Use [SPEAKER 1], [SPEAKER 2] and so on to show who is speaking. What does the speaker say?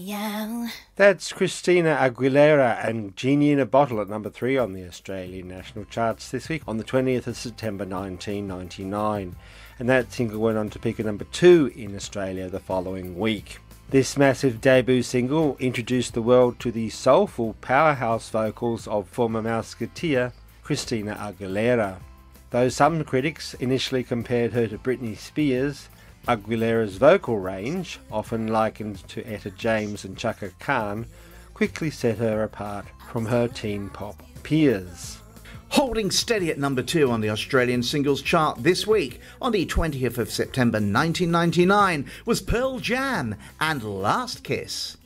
[SPEAKER 1] Radio.
[SPEAKER 2] That's Christina Aguilera and Genie in a Bottle at number 3 on the Australian national charts this week on the 20th of September 1999. And that single went on to peak at number 2 in Australia the following week. This massive debut single introduced the world to the soulful powerhouse vocals of former Mouseketeer Christina Aguilera. Though some critics initially compared her to Britney Spears, Aguilera's vocal range, often likened to Etta James and Chaka Khan, quickly set her apart from her teen pop peers.
[SPEAKER 3] Holding steady at number 2 on the Australian singles chart this week, on the 20th of September 1999, was Pearl Jam and Last Kiss.